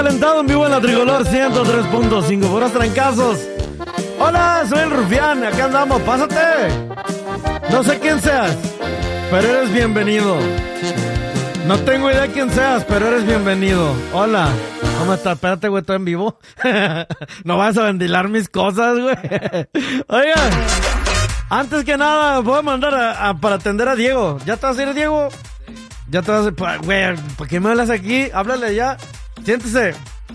Calentado en vivo en la Tricolor 103.5, puros trancazos. Hola, soy el Rufián, acá andamos, pásate. No sé quién seas, pero eres bienvenido. No tengo idea de quién seas, pero eres bienvenido. Hola, ¿cómo estás? Espérate, güey, estoy en vivo. No vas a ventilar mis cosas, güey. Oigan, antes que nada, voy a mandar para atender a Diego. ¿Ya te vas a ir, Diego? Ya te vas a ir, güey, ¿por qué me hablas aquí? Háblale ya. Siéntese.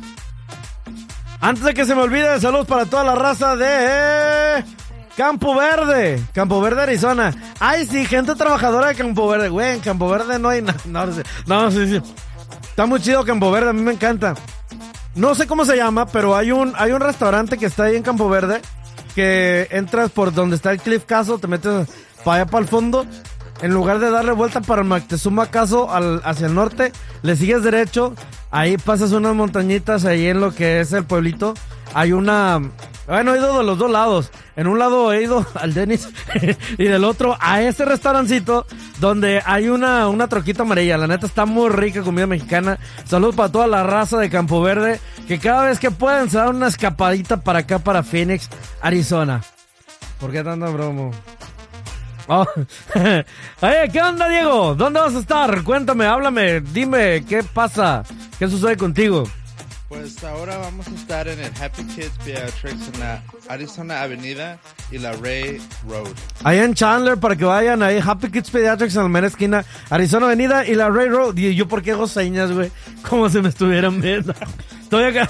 Antes de que se me olvide, saludos para toda la raza de Campo Verde, Arizona. Ay, sí, gente trabajadora de Campo Verde. Güey, en Campo Verde no hay nada. No, sí. Está muy chido Campo Verde, a mí me encanta. No sé cómo se llama, pero hay un restaurante que está ahí en Campo Verde, que entras por donde está el Cliff Castle, te metes para allá para el fondo. En lugar de darle vuelta para el Moctezuma Castle hacia el norte, le sigues derecho. Ahí pasas unas montañitas, ahí en lo que es el pueblito. Hay una... Bueno, he ido de los dos lados. En un lado he ido al Dennis y del otro a ese restaurancito donde hay una troquita amarilla. La neta está muy rica comida mexicana. Saludos para toda la raza de Campo Verde, que cada vez que pueden se dan una escapadita para acá, para Phoenix, Arizona. ¿Por qué tanta broma? Oh. Oye, ¿qué onda, Diego? ¿Dónde vas a estar? Cuéntame, háblame, dime, ¿qué pasa? ¿Qué sucede contigo? Pues ahora vamos a estar en el Happy Kids Pediatrics en la Arizona Avenida y la Ray Road. Ahí en Chandler, para que vayan ahí, Happy Kids Pediatrics en la mera esquina, Arizona Avenida y la Ray Road. Y yo, ¿por qué hago señas, güey? Como si me estuvieran viendo. Estoy acá.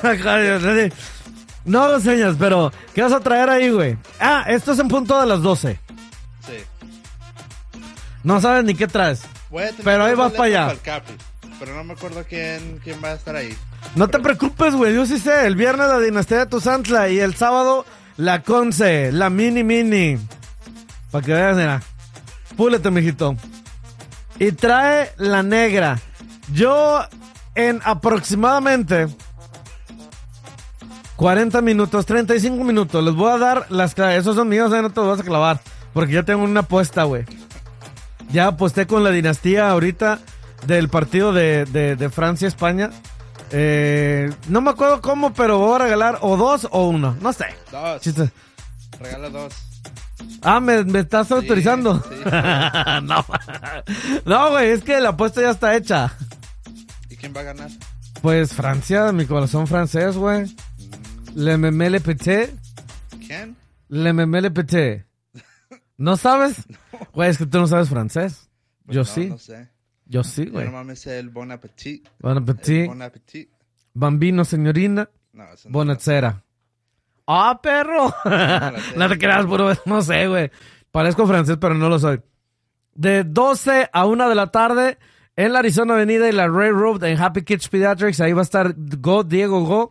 No hago señas, pero ¿qué vas a traer ahí, güey? Ah, esto es en punto de las 12. Sí. No sabes ni qué traes. Pero ahí vas para allá. Pero no me acuerdo quién va a estar ahí. No te preocupes, güey. Yo sí sé. El viernes la Dinastía de Tuzantla y el sábado la Conce, la Mini. Para que veas, mira. Púlete, mijito. Y trae la negra. Yo en aproximadamente 40 minutos, 35 minutos, les voy a dar las claves. Esos son míos, no te los vas a clavar. Porque ya tengo una apuesta, güey. Ya aposté con la Dinastía ahorita del partido de Francia-España. No me acuerdo cómo, pero voy a regalar o 2 o 1. No sé. 2. Chiste. Regala 2. Ah, ¿me estás autorizando? Sí. No, güey, es que la apuesta ya está hecha. ¿Y quién va a ganar? Pues Francia, mi corazón francés, güey. Le Memele Petit. ¿Quién? Le Memele Petit. ¿No sabes? Güey, es que tú no sabes francés. Pues Yo no, sí. No sé. Yo sí, güey. Yo normalmente sé el Bon Appetit. Bon appetit. Bon Appetit. Bambino, señorina. No, eso no. Bonacera. ¡Ah, perro! No te creas, puro. No sé, güey. Parezco francés, pero no lo soy. De 12 a 1 de la tarde en la Arizona Avenida y la Ray Road en Happy Kids Pediatrics. Ahí va a estar Diego Go.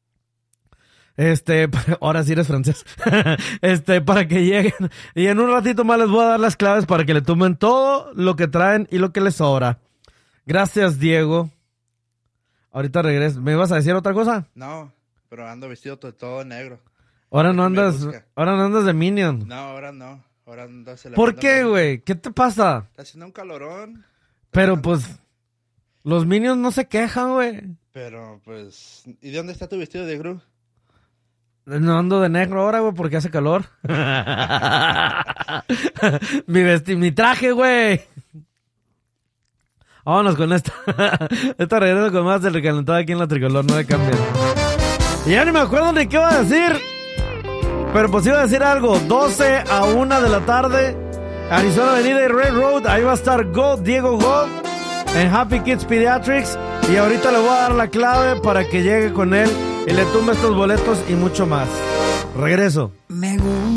Ahora sí eres francés. Para que lleguen. Y en un ratito más les voy a dar las claves para que le tomen todo lo que traen y lo que les sobra. Gracias, Diego. Ahorita regreso. ¿Me ibas a decir otra cosa? No, pero ando vestido todo negro. Ahora no andas de Minion. No, ahora no. Ahora ando celebrando. ¿Por qué, güey? ¿Qué te pasa? Está haciendo un calorón. Pero pues, los Minions no se quejan, güey. Pero pues, ¿y de dónde está tu vestido de Gru? No ando de negro ahora, güey, porque hace calor. Mi traje, güey. Vámonos con esta. Esta regreso con más del recalentado aquí en la Tricolor, no le cambien. Y ya ni me acuerdo ni qué iba a decir. Pero pues iba a decir algo. 12 a 1 de la tarde, Arizona Avenida y Red Road. Ahí va a estar Diego Go en Happy Kids Pediatrics. Y ahorita le voy a dar la clave para que llegue con él y le tumbe estos boletos y mucho más. Regreso.